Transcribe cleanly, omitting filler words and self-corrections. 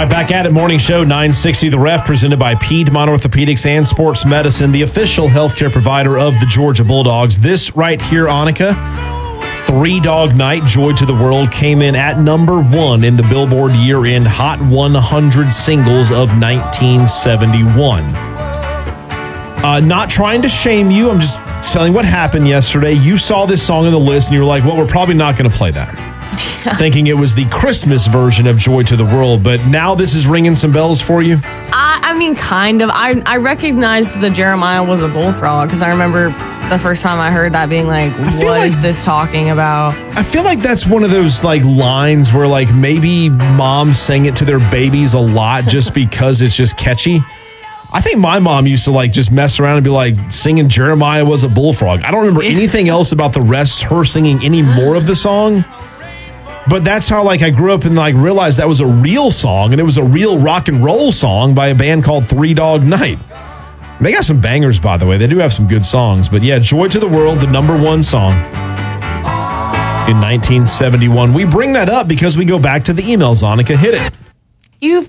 right, back at it. Morning show 960 The Ref, presented by Piedmont Orthopedics and Sports Medicine, the official healthcare provider of the Georgia Bulldogs. This right here, Annika, Three Dog Night, Joy to the World, came in at number 1 in the Billboard year-end Hot 100 singles of 1971. Not trying to shame you. I'm just telling what happened yesterday. You saw this song on the list and you were like, well, we're probably not going to play that. Thinking it was the Christmas version of Joy to the World, but now this is ringing some bells for you? I mean, kind of. I recognized the Jeremiah was a bullfrog because I remember the first time I heard that being like, what is this talking about? I feel like that's one of those like lines where like maybe moms sang it to their babies a lot just because it's just catchy. I think my mom used to like just mess around and be like singing Jeremiah was a bullfrog. I don't remember anything else about the rest, her singing any more of the song. But that's how like I grew up and like realized that was a real song, and it was a real rock and roll song by a band called Three Dog Night. They got some bangers, by the way. They do have some good songs. But yeah, Joy to the World, the number 1 song in 1971. We bring that up because we go back to the emails, Annika. Hit it. You've